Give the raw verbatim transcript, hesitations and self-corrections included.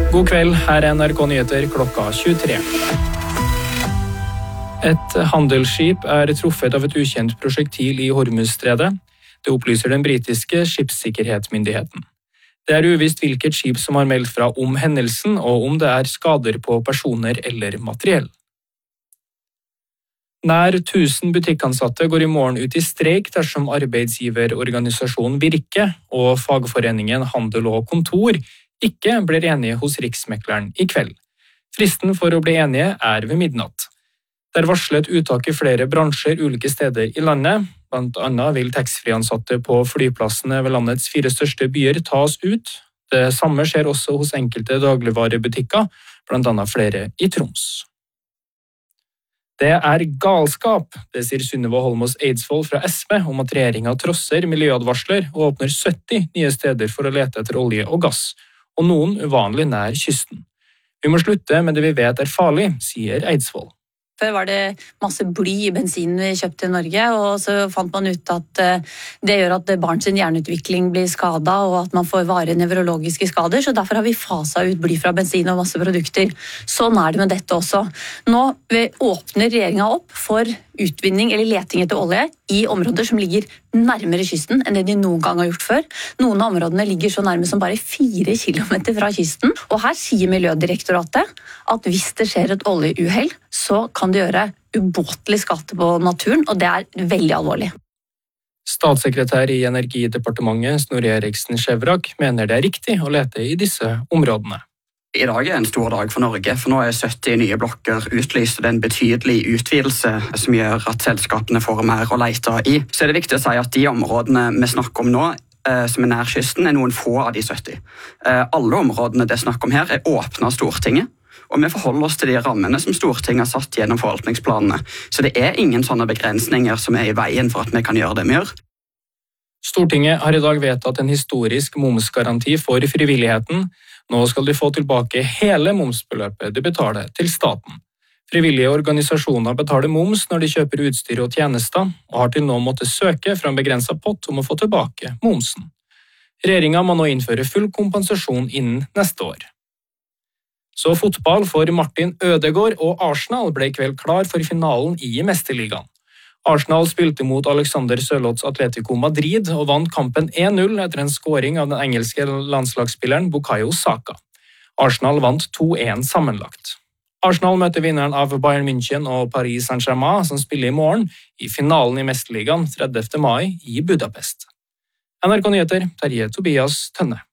God kveld, her er N R K Nyheter klokka tjuetre. Et handelsskip er truffet av et ukjent prosjektil i Hormuzstredet. Det opplyser den britiske skipssikkerhetsmyndigheten. Det er uvisst hvilket skip som har meldt fra om hendelsen, og om det er skader på personer eller materiell. Nær tusen butikkansatte går i morgen ut i streik dersom arbeidsgiverorganisasjonen Virke og fagforeningen Handel og Kontor ikke blir enige hos Riksmekleren i kveld. Fristen for å bli enige er ved midnatt. Det er varslet uttak i flere bransjer ulike steder i landet. Blant annet vil taxfree-ansatte på flyplassene ved landets fire største byer tas ut. Det samme skjer også hos enkelte dagligvarebutikker, blant annet flere i Troms. Det er galskap, det sier Sunniva Holmås Eidsvoll fra S P om at regjeringen trosser miljøadvarsler og åpner sytti nye steder for å lete etter olje og gass, og noen uvanlig nær kysten. Vi må slutte med det vi vet er farlig, sier Eidsvoll. Før var det masse bly i bensinen vi kjøpte i Norge, og så fant man ut at det gjør at barns hjerneutvikling blir skadet, og at man får varige nevrologiske skader, så derfor har vi faset ut bly fra bensin og masse produkter. Sånn er det med dette også. Nå åpner regjeringen opp for utvinning eller leting etter olje i områder som ligger nærmere kysten enn det de noen gang har gjort før. Noen av områdene ligger så nærme som bare fire kilometer fra kysten, og her sier Miljødirektoratet at hvis det skjer et oljeuhell, så kan det gjøre ubåtelig skade på naturen, og det er veldig alvorlig. Statssekretær i Energidepartementet Snorre Eriksen Skjevrak mener det er riktig å lete i disse områdene. I dag er en stor dag for Norge, for nå er sytti nye blokker utlyst, og det er en betydelig utvidelse som gjør at selskapene får mer å lete i. Så er det viktig å si at de områdene vi snakker om nå, som er nær kysten, er noen få av de sytti. Alle områdene det er snakk om her er åpnet av Stortinget, og vi forholder oss til de rammene som Stortinget har satt gjennom forvaltningsplanene. Så det er ingen sånne begrensninger som er i veien for at vi kan gjøre det vi gjør. Stortinget har i dag vedtatt en historisk momsgaranti for frivilligheten. Nå skal de få tilbake hele momsbeløpet de betaler til staten. Frivillige organisasjoner betaler moms når de kjøper utstyr og tjenester, og har til nå måttet søke fra en begrenset pott om å få tilbake momsen. Regjeringen må nå innføre full kompensasjon innen neste år. Så fotball for Martin Ødegaard og Arsenal ble i kveld klar for finalen i Mesterligaen. Arsenal spilte mot Alexander Sørloths Atletico Madrid og vant kampen én null etter en scoring av den engelske landslagsspilleren Bukayo Saka. Arsenal vant to én sammenlagt. Arsenal møter vinneren av Bayern München og Paris Saint-Germain som spiller i morgen i finalen i Mesterligaen tredivte mai i Budapest. N R K Nyheter, Terje Tobias Tønne.